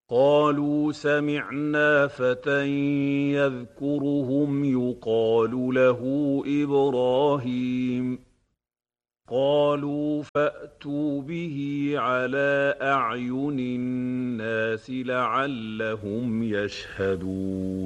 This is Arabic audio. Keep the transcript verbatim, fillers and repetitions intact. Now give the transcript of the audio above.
قَالُوا سَمِعْنَا فَتًى يَذْكُرُهُمْ يُقَالُ لَهُ إِبْرَاهِيمُ قَالُوا فَأْتُوا بِهِ عَلَىٰ أَعْيُنِ النَّاسِ لَعَلَّهُمْ يَشْهَدُونَ